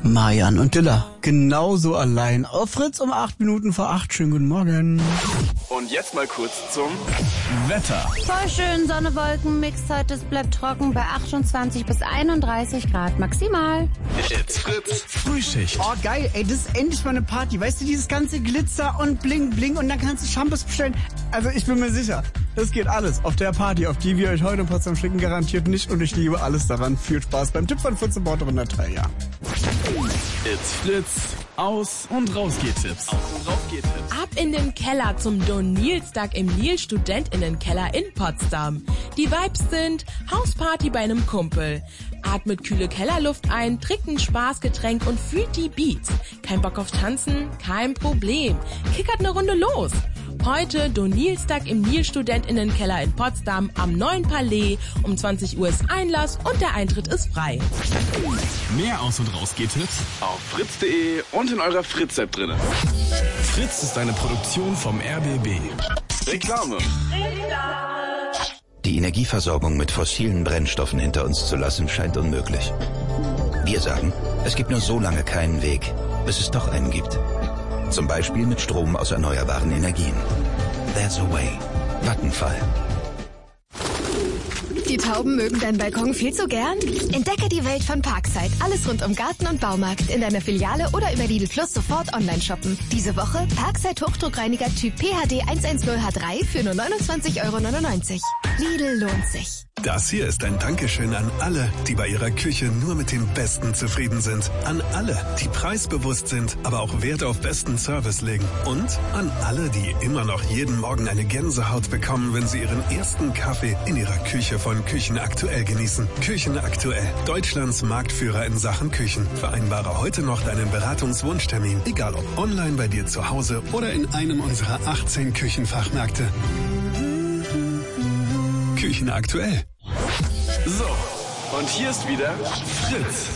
Marian und Dilla, genauso allein. Auf Fritz um 8 Minuten vor 8. Schönen guten Morgen. Und jetzt mal kurz zum Wetter. Voll schön, Sonne, Wolken, Mix heute, es bleibt trocken bei 28 bis 31 Grad maximal. It's Fritz. Frühschicht. Oh geil, ey, das ist endlich mal eine Party. Weißt du, dieses ganze Glitzer und Bling Bling und dann kannst du Shampoos bestellen. Also ich bin mir sicher, das geht alles auf der Party, auf die wir euch heute in Potsdam schicken, garantiert nicht. Und ich liebe alles daran. Viel Spaß beim Tipp von Fritz und Borderin Natalia. It's Fritz. Aus- und Rausgehtipps. Ab in den Keller zum Donilstag im Nil-StudentInnen-Keller in Potsdam. Die Vibes sind Hausparty bei einem Kumpel. Atmet kühle Kellerluft ein, trinkt ein Spaßgetränk und fühlt die Beats. Kein Bock auf Tanzen? Kein Problem. Kickert eine Runde los. Heute Donilstag im Nil-StudentInnen-Keller in Potsdam am Neuen Palais. Um 20 Uhr ist Einlass und der Eintritt ist frei. Mehr Aus- und Rausgehtipps Auf fritz.de und in eurer Fritz-App drin. Fritz ist eine Produktion vom RBB. Reklame. Die Energieversorgung mit fossilen Brennstoffen hinter uns zu lassen, scheint unmöglich. Wir sagen, es gibt nur so lange keinen Weg, bis es doch einen gibt. Zum Beispiel mit Strom aus erneuerbaren Energien. There's a way. Vattenfall. Die Tauben mögen deinen Balkon viel zu gern? Entdecke die Welt von Parkside. Alles rund um Garten und Baumarkt. In deiner Filiale oder über Lidl Plus sofort online shoppen. Diese Woche Parkside Hochdruckreiniger Typ PHD 110H3 für nur 29,99 €. Lidl lohnt sich. Das hier ist ein Dankeschön an alle, die bei ihrer Küche nur mit dem Besten zufrieden sind. An alle, die preisbewusst sind, aber auch Wert auf besten Service legen. Und an alle, die immer noch jeden Morgen eine Gänsehaut bekommen, wenn sie ihren ersten Kaffee in ihrer Küche von Küchen Aktuell genießen. Küchen Aktuell, Deutschlands Marktführer in Sachen Küchen. Vereinbare heute noch deinen Beratungswunschtermin, egal ob online bei dir zu Hause oder in einem unserer 18 Küchenfachmärkte. Küchen Aktuell. So, und hier ist wieder Fritz.